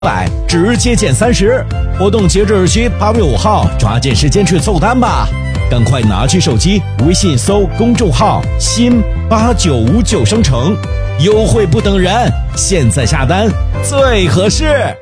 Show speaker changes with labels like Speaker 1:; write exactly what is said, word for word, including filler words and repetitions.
Speaker 1: 百直接减三十，活动截止日期八月五号，抓紧时间去凑单吧！赶快拿起手机，微信搜公众号“新八九五九商城”，优惠不等人，现在下单最合适。